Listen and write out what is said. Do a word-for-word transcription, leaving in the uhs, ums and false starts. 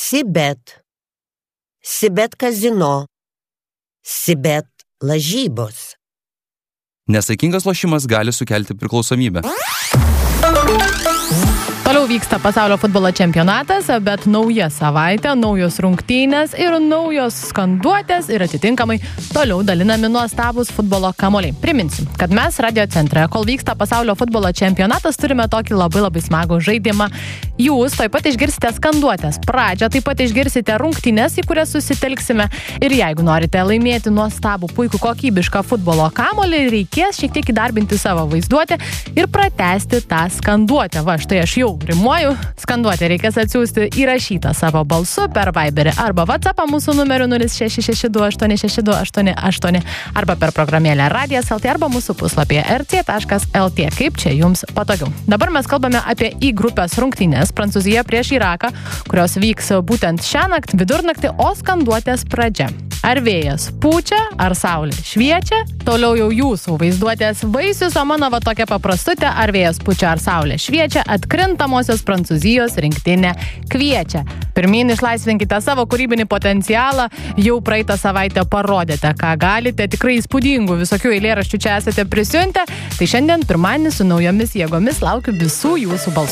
Sibet, Sibet kazino, Sibet lažybos. Nesaikingas lošimas gali sukelti priklausomybę. Toliau vyksta pasaulio futbolo čempionatas, bet nauja savaitė, naujos rungtynės ir naujos skanduotės ir atitinkamai toliau dalinami nuostabūs futbolo kamuoliai. Priminsiu, kad mes Radio Centre, kol vyksta pasaulio futbolo čempionatas, turime tokį labai labai smagų žaidimą. Jūs taip pat išgirsite skanduotės pradžią, taip pat išgirsite rungtynės, į kurias susitelksime. Ir jeigu norite laimėti nuostabų, puikų, kokybišką futbolo kamuolį, reikės šiek tiek įdarbinti savo vaizduotę ir pratęsti tą skanduotę. Va, štai aš jau rimuoju. Skanduotę reikės atsiųsti įrašytą savo balsu per Viberį arba WhatsAppą mūsų numeriu nulis šeši šeši du aštuoni šeši du aštuoni aštuoni arba per programėlę Radijas lt arba mūsų puslapyje er cė taškas el tė, kaip čia jums patogiau. Dabar mes kalbame apie I grupės rungtynės Prancūzija prieš Iraką, kurios vyks būtent šią naktį, vidurnaktį, o skanduotės pradžia. Ar vėjas pučia, ar saulė šviečia? Toliau jau jūsų vaizduotės vaisius, o mano va tokia paprastutė, ar vėjas pučia, ar saulė šviečia, atkrintamosios Prancūzijos rinktinė kviečia. Pirmyn išlaisvinkite savo kūrybinį potencialą, jau praeitą savaitę parodėte, ką galite, tikrai įspūdingų visokių eilėraščių čia esate prisiuntę, tai šiandien pirmadienis su naujomis jėgomis laukiu visų jūsų balsų.